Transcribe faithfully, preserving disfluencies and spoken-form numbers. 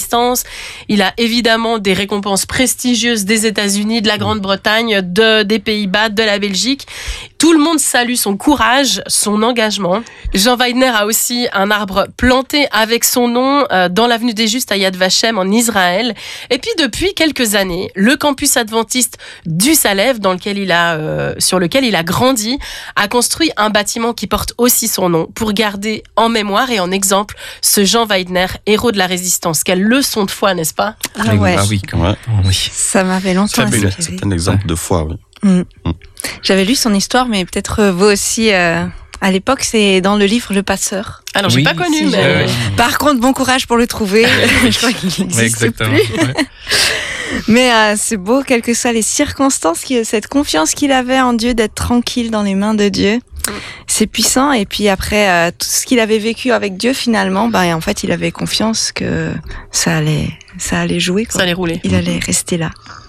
résistance. Il a évidemment des récompenses prestigieuses des États-Unis, de la Grande-Bretagne, de, des Pays-Bas, de la Belgique. Tout le monde salue son courage, son engagement. Jean Weidner a aussi un arbre planté avec son nom euh, dans l'avenue des Justes à Yad Vashem en Israël. Et puis depuis quelques années, le campus adventiste du Salève, dans lequel il a, euh, sur lequel il a grandi, a construit un bâtiment qui porte aussi son nom pour garder en mémoire et en exemple ce Jean Weidner, héros de la résistance. Quelle leçon de foi, n'est-ce pas ? Ah, ouais. Ah oui, quand même. Oui. Ça m'avait longtemps Fabuleux. inspiré. C'est un exemple de foi, oui. Mmh. Mmh. J'avais lu son histoire, mais peut-être vous aussi. Euh, à l'époque, c'est dans le livre Le Passeur. Alors, oui, j'ai pas connu, si, mais... euh, Par contre, bon courage pour le trouver. Je crois qu'il n'existe oui, exactement. plus. Ouais. Mais euh, c'est beau, quelles que soient les circonstances, cette confiance qu'il avait en Dieu, d'être tranquille dans les mains de Dieu. C'est puissant. Et puis après, euh, tout ce qu'il avait vécu avec Dieu, finalement, bah, en fait, il avait confiance que ça allait, ça allait jouer, quoi. Ça allait rouler. Il allait rester là.